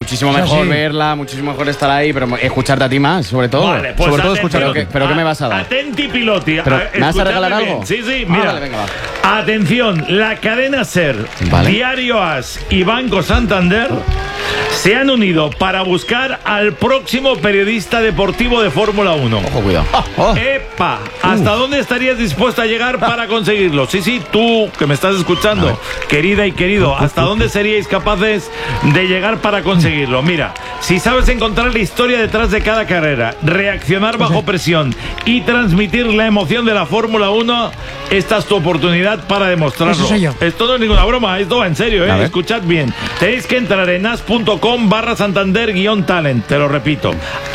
muchísimo mejor verla, muchísimo mejor estar ahí, pero escucharte a ti más, sobre todo. Vale, pues sobre todo escucharte. ¿Pero qué me vas a dar? Atenti piloti. ¿Pero me vas a regalar algo? Sí, mira. Vale, venga, va. Atención, la cadena SER, Diario AS y Banco Santander se han unido para buscar al próximo periodista deportivo de Fórmula 1. Ojo, cuidado. ¡Epa! ¿Hasta dónde estarías dispuesto a llegar para conseguirlo? Sí, tú que me estás escuchando, querida y querido, ¿hasta dónde seríais capaces de llegar para conseguirlo? Mira, si sabes encontrar la historia detrás de cada carrera, reaccionar bajo presión y transmitir la emoción de la Fórmula 1, esta es tu oportunidad para demostrarlo. Eso soy yo. Esto no es ninguna broma, esto va en serio, escuchad bien. Tenéis que entrar en as.com/Santander-talent, te lo repito,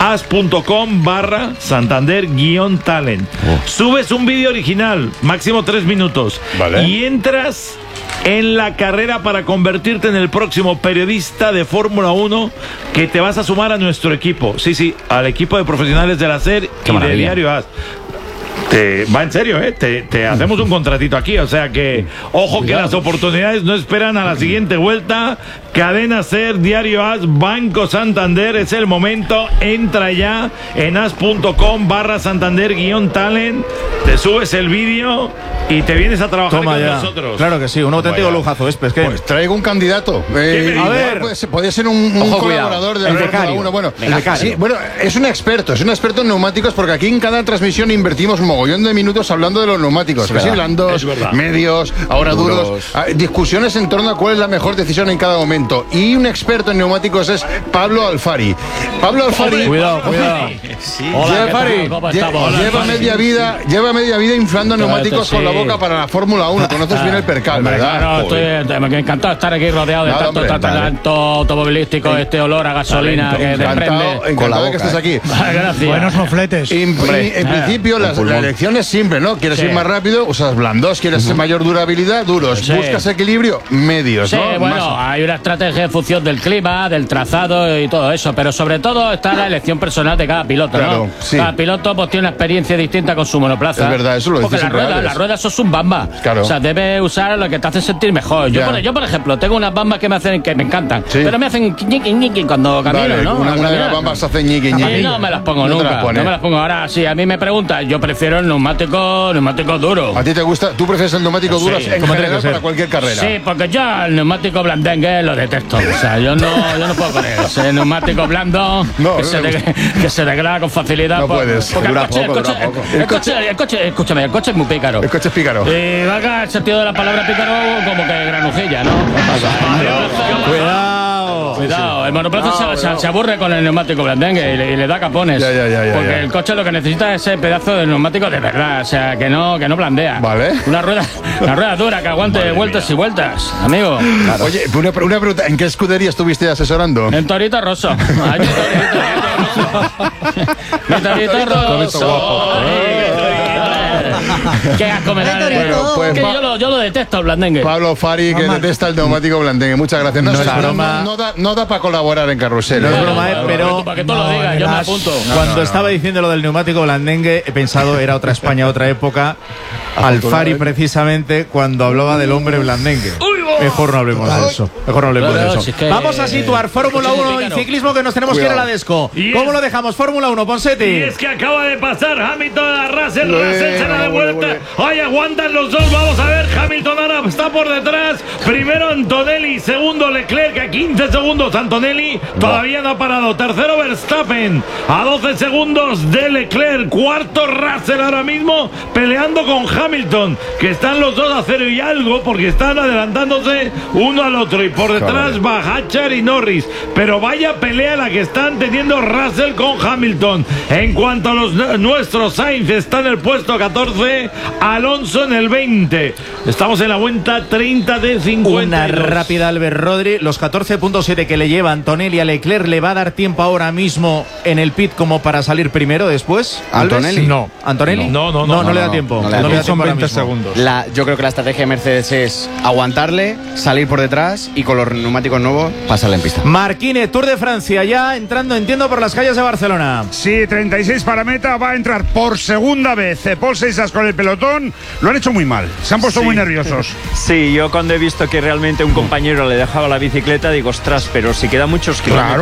as.com/Santander-talent. Subes un vídeo original, máximo 3 minutos, y entras en la carrera para convertirte en el próximo periodista de Fórmula 1 que te vas a sumar a nuestro equipo. Sí, al equipo de profesionales de la SER y de Diario AS. Va en serio, te hacemos un contratito aquí, o sea que ojo que las oportunidades no esperan a la siguiente vuelta. Cadena SER, Diario AS, Banco Santander, es el momento. Entra ya en as.com/Santander-talent, te subes el vídeo y te vienes a trabajar con nosotros. Claro que sí, un auténtico lujazo. Pues traigo un candidato. A ver, puede ser un colaborador de la Fórmula 1. Bueno, es un experto en neumáticos, porque aquí en cada transmisión invertimos un mogollón de minutos hablando de los neumáticos. Casi blandos, medios, ahora duros. Discusiones en torno a cuál es la mejor decisión en cada momento. Y un experto en neumáticos es Pablo Alfari. Pablo Alfari. Cuidado. Lleva media vida inflando neumáticos con la boca para la Fórmula 1. Conoces bien el percal, ¿verdad? Me encantó estar aquí rodeado de tanto automovilístico, este olor a gasolina que desprende. Encantado de que estés aquí. Gracias. Buenos mofletes. En principio, la elección es simple, ¿no? ¿Quieres ir más rápido? Usas blandos. ¿Quieres mayor durabilidad? Duros. ¿Buscas equilibrio? Medios, Sí, ¿no? bueno, hay una estrategia en función del clima, del trazado y todo eso, pero sobre todo está la elección personal de cada piloto, Claro, ¿no? sí. Cada piloto pues tiene una experiencia distinta con su monoplaza. Es verdad, eso lo Porque dices las ruedas son un bamba. Claro. O sea, debes usar lo que te hace sentir mejor. Yo, por ejemplo, tengo unas bambas que me encantan, pero me hacen ñiqui cuando camino, ¿no? Una de las bambas hace ñiqui. No me las pongo nunca. No me las pongo. Ahora, sí, a mí me preguntan, yo prefiero el neumático duro. ¿A ti te gusta? ¿Tú prefieres el neumático duro en general para cualquier carrera? Sí, porque yo el neumático blandengue lo detesto. O sea, yo no puedo con él. Ese neumático blando que se degrada con facilidad. No puedes. Porque el coche es muy pícaro. El coche es pícaro. Y valga el sentido de la palabra pícaro como que granujilla, ¿no? Cuidado. El monoplaza se aburre con el neumático blandengue y le da capones. Porque el coche lo que necesita es ese pedazo de neumático de verdad. O sea, que no blandea. Vale. Una rueda dura que aguante vueltas y vueltas, amigo. Claro. Oye, una pregunta. ¿En qué escudería estuviste asesorando? En Torito Rosso. Mi Torito Rosso. Qué asco me da. Pues yo lo detesto el blandengue. Pablo Fari, que detesta el neumático blandengue. Muchas gracias. No da para colaborar en Carrusel. No es broma, pero para que tú lo digas, yo me apunto. Cuando estaba diciendo lo del neumático blandengue, he pensado era otra España, otra época. Alfari, precisamente, cuando hablaba del hombre blandengue. Mejor no hablemos de eso. Vamos a situar Fórmula 1 y ciclismo, que nos tenemos que ir a la Desco. ¿Cómo lo dejamos? Fórmula 1, Ponseti. Y es que acaba de pasar Hamilton a Russell se la de vuelta. Ay, aguantan los dos. Vamos a ver, Hamilton ahora está por detrás. Primero Antonelli, segundo Leclerc a 15 segundos. Antonelli todavía no ha parado. Tercero Verstappen a 12 segundos de Leclerc. Cuarto Russell ahora mismo peleando con Hamilton, que están los dos a 0 y algo porque están adelantándose uno al otro, y por detrás va Hatcher y Norris. Pero vaya pelea la que están teniendo Russell con Hamilton. En cuanto a nuestros, Sainz está en el puesto 14, Alonso en el 20. Estamos en la vuelta 30 de 50. Una rápida Albert Rodri. Los 14.7 que le lleva Antonelli a Leclerc, ¿le va a dar tiempo ahora mismo en el pit como para salir primero después? ¿Antonelli? No. ¿Antonelli? No le da tiempo. No le da tiempo. Son 20 segundos. Yo creo que la estrategia de Mercedes es aguantarle, salir por detrás y con los neumáticos nuevos pasarle en pista. Marquine, Tour de Francia, ya entrando, entiendo, por las calles de Barcelona. Sí, 36 para meta, va a entrar por segunda vez Paul Seixas con el pelotón. Lo han hecho muy mal, se han puesto muy nerviosos. Sí, yo cuando he visto que realmente un compañero le dejaba la bicicleta, digo, ostras, pero si quedan muchos kilómetros.